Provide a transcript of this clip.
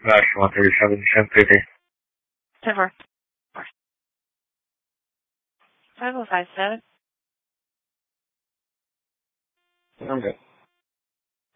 National 137, Shem 33. 10-4. 5057. I'm good.